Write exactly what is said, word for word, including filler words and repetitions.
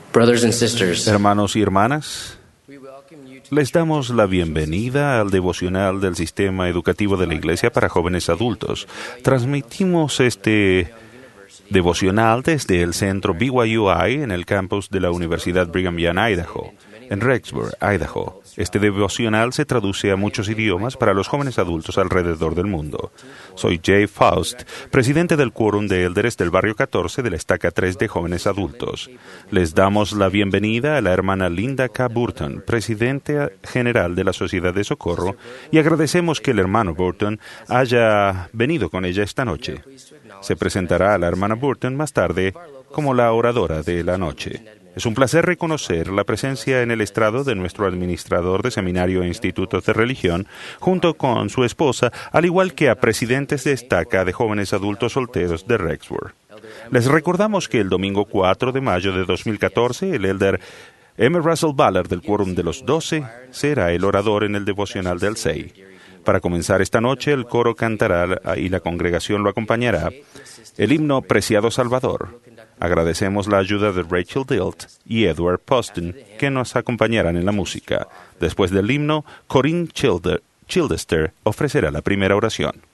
Brothers and sisters, Hermanos y hermanas, les damos la bienvenida al devocional del Sistema Educativo de la Iglesia para Jóvenes Adultos. Transmitimos este devocional desde el centro B Y U I en el campus de la Universidad Brigham Young, Idaho, en Rexburg, Idaho. Este devocional se traduce a muchos idiomas para los jóvenes adultos alrededor del mundo. Soy Jay Faust, presidente del Quórum de Élderes del Barrio catorce de la Estaca tres de Jóvenes Adultos. Les damos la bienvenida a la hermana Linda K. Burton, presidente general de la Sociedad de Socorro, y agradecemos que el hermano Burton haya venido con ella esta noche. Se presentará a la hermana Burton más tarde como la oradora de la noche. Es un placer reconocer la presencia en el estrado de nuestro administrador de seminario e institutos de religión, junto con su esposa, al igual que a presidentes de estaca de jóvenes adultos solteros de Rexburg. Les recordamos que el domingo cuatro de mayo de dos mil catorce, el elder M. Russell Ballard del Quórum de los Doce será el orador en el devocional del S E I. Para comenzar esta noche, el coro cantará y la congregación lo acompañará el himno Preciado Salvador. Agradecemos la ayuda de Rachel Dilt y Edward Poston, que nos acompañarán en la música. Después del himno, Corinne Childer, Childester ofrecerá la primera oración.